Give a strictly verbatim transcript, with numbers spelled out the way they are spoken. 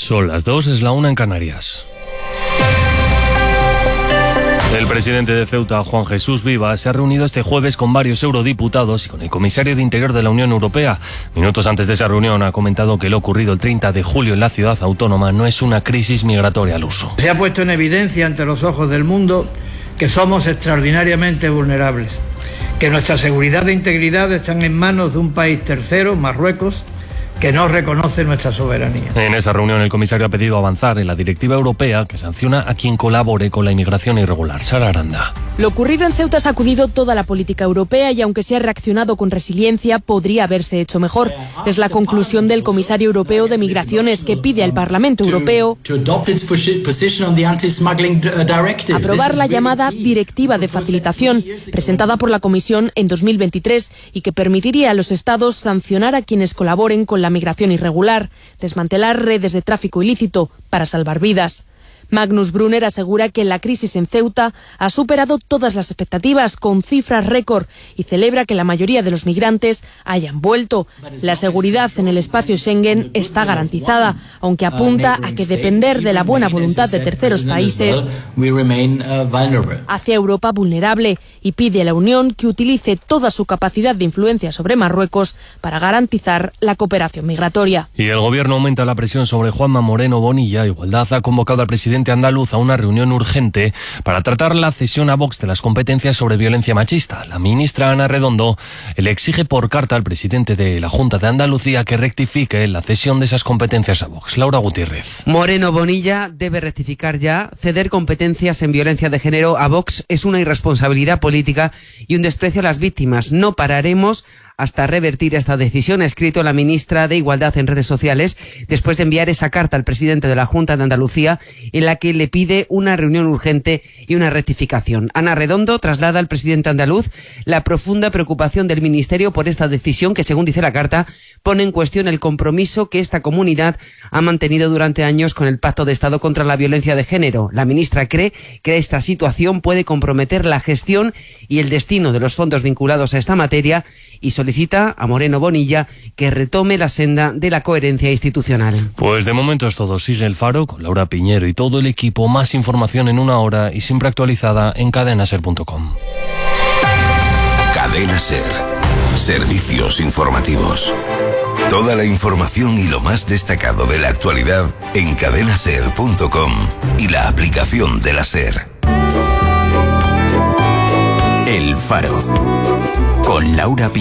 Son las dos, es la una en Canarias. El presidente de Ceuta, Juan Jesús Vivas, se ha reunido este jueves con varios eurodiputados y con el comisario de Interior de la Unión Europea. Minutos antes de esa reunión ha comentado que lo ocurrido el treinta de julio en la ciudad autónoma no es una crisis migratoria al uso. Se ha puesto en evidencia ante los ojos del mundo que somos extraordinariamente vulnerables, que nuestra seguridad e integridad están en manos de un país tercero, Marruecos, que no reconoce nuestra soberanía. En esa reunión el comisario ha pedido avanzar en la directiva europea que sanciona a quien colabore con la inmigración irregular. Sara Aranda. Lo ocurrido en Ceuta ha sacudido toda la política europea y aunque se ha reaccionado con resiliencia, podría haberse hecho mejor. Es la conclusión del comisario europeo de Migraciones, que pide al Parlamento Europeo aprobar la llamada Directiva de Facilitación, presentada por la Comisión en dos mil veintitrés y que permitiría a los Estados sancionar a quienes colaboren con la migración irregular, desmantelar redes de tráfico ilícito para salvar vidas. Magnus Brunner asegura que la crisis en Ceuta ha superado todas las expectativas con cifras récord y celebra que la mayoría de los migrantes hayan vuelto. La seguridad en el espacio Schengen está garantizada, aunque apunta a que depender de la buena voluntad de terceros países hace a Europa vulnerable y pide a la Unión que utilice toda su capacidad de influencia sobre Marruecos para garantizar la cooperación migratoria. Y el gobierno aumenta la presión sobre Juanma Moreno Bonilla. Igualdad ha convocado al presidente andaluz a una reunión urgente para tratar la cesión a Vox de las competencias sobre violencia machista. La ministra Ana Redondo le exige por carta al presidente de la Junta de Andalucía que rectifique la cesión de esas competencias a Vox. Laura Gutiérrez. Moreno Bonilla debe rectificar ya. Ceder competencias en violencia de género a Vox es una irresponsabilidad política y un desprecio a las víctimas. No pararemos hasta revertir esta decisión, ha escrito la ministra de Igualdad en redes sociales, después de enviar esa carta al presidente de la Junta de Andalucía en la que le pide una reunión urgente y una rectificación. Ana Redondo traslada al presidente andaluz la profunda preocupación del ministerio por esta decisión que, según dice la carta, pone en cuestión el compromiso que esta comunidad ha mantenido durante años con el Pacto de Estado contra la Violencia de Género. La ministra cree que esta situación puede comprometer la gestión y el destino de los fondos vinculados a esta materia y solicita a Moreno Bonilla que retome la senda de la coherencia institucional. Pues de momento es todo. Sigue El Faro con Laura Piñero y todo el equipo. Más información en una hora y siempre actualizada en cadena ser punto com. Cadena Ser. Servicios informativos. Toda la información y lo más destacado de la actualidad en cadena ser punto com y la aplicación de la SER. El Faro. Con Laura Piñero.